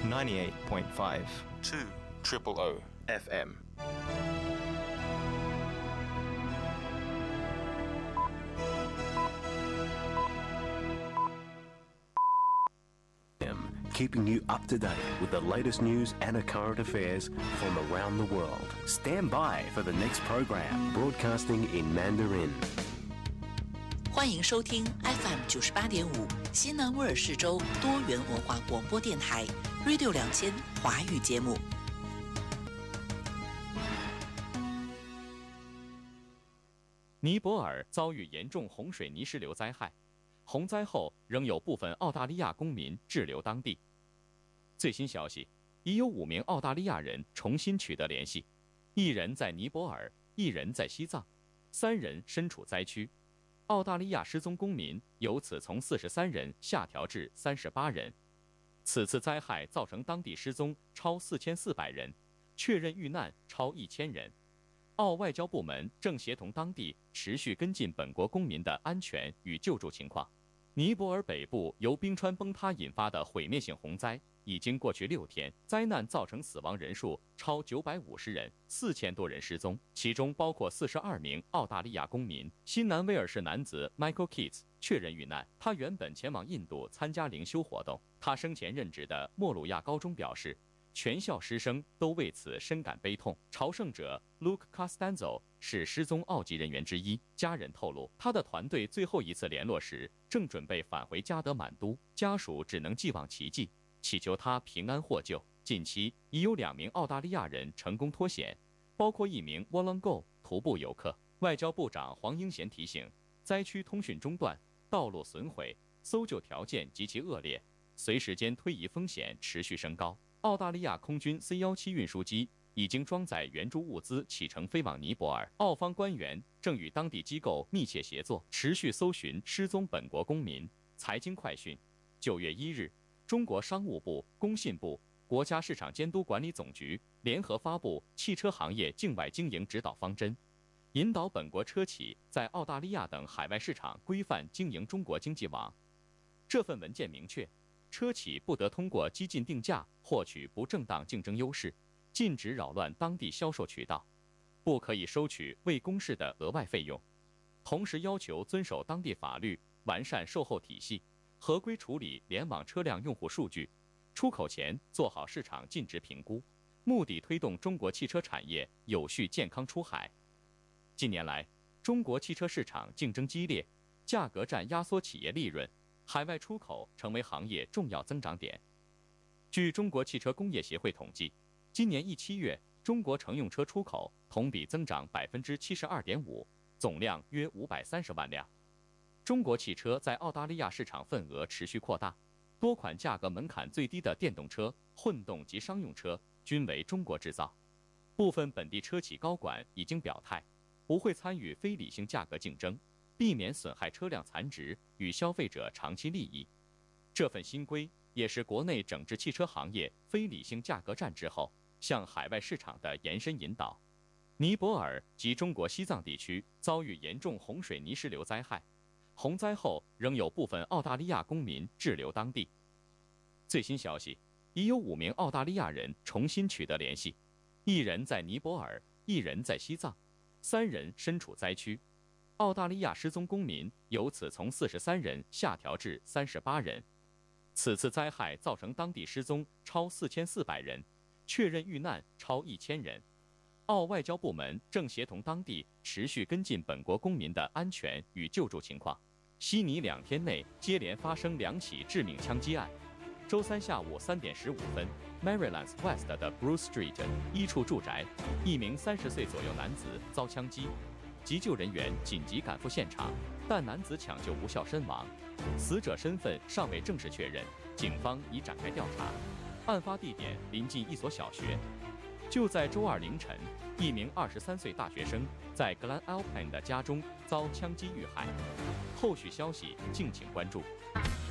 98.5 2 FM。 Keeping you up to date with the latest news and current affairs from around the world. Stand by for the next program, broadcasting in Mandarin. 欢迎收听 FM 98.5西南威尔士州多元文化广播电台 Radio 2000华语节目。 尼泊尔遭遇严重洪水泥石流灾害，洪灾后仍有部分澳大利亚公民滞留当地。最新消息，已有5名澳大利亚人重新取得联系，1人在尼泊尔，1人在西藏，3人身处灾区。澳大利亚失踪公民由此从43人下调至38人。此次灾害造成当地失踪超4400人，确认遇难超1000人。澳外交部门正协同当地持续跟进本国公民的安全与救助情况。尼泊尔北部由冰川崩塌引发的毁灭性洪灾已经过去6天，灾难造成死亡人数超950人，4000多人失踪，其中包括42名澳大利亚公民。新南威尔士男子 Michael Keats 确认遇难，他原本前往印度参加灵修活动。他生前任职的莫鲁亚高中表示，全校师生都为此深感悲痛。朝圣者 Luke Costanzo 是失踪澳籍人员之一，家人透露，他的团队最后一次联络时正准备返回加德满都，家属只能寄望奇迹，祈求他平安获救。近期已有2名澳大利亚人成功脱险，包括1名 Wollongong 徒步游客。外交部长黄英贤提醒，灾区通讯中断，道路损毁，搜救条件极其恶劣，随时间推移风险持续升高。澳大利亚空军 C-17 运输机已经装载援助物资启程飞往尼泊尔，澳方官员正与当地机构密切协作，持续搜寻失踪本国公民。财经快讯：9月1日，中国商务部、工信部、国家市场监督管理总局联合发布汽车行业境外经营指导方针，引导本国车企在澳大利亚等海外市场规范经营中国经济网。这份文件明确，车企不得通过激进定价获取不正当竞争优势，禁止扰乱当地销售渠道，不可以收取未公示的额外费用。同时要求遵守当地法律，完善售后体系，合规处理联网车辆用户数据，出口前做好市场尽职评估，目的推动中国汽车产业有序健康出海。近年来，中国汽车市场竞争激烈，价格战压缩企业利润，海外出口成为行业重要增长点。据中国汽车工业协会统计，今年1-7月，中国乘用车出口同比增长72.5%，总量约530万辆。中国汽车在澳大利亚市场份额持续扩大，多款价格门槛最低的电动车、混动及商用车均为中国制造。部分本地车企高管已经表态，不会参与非理性价格竞争，避免损害车辆残值与消费者长期利益。这份新规也是国内整治汽车行业非理性价格战之后向海外市场的延伸引导。尼泊尔及中国西藏地区遭遇严重洪水泥石流灾害，洪灾后仍有部分澳大利亚公民滞留当地。最新消息，已有5名澳大利亚人重新取得联系，1人在尼泊尔，1人在西藏，3人身处灾区。澳大利亚失踪公民由此从43人下调至38人。此次灾害造成当地失踪超4400人，确认遇难超1000人。澳外交部门正协同当地持续跟进本国公民的安全与救助情况。悉尼2天内接连发生2起致命枪击案。周3下午3点15分 ，Marylands West 的 Bruce Street 一处住宅，1名30岁左右男子遭枪击，急救人员紧急赶赴现场，但男子抢救无效身亡，死者身份尚未正式确认，警方已展开调查。案发地点临近一所小学。就在周2凌晨，1名23岁大学生在 Glen Alpine 的家中遭枪击遇害。后续消息敬请关注。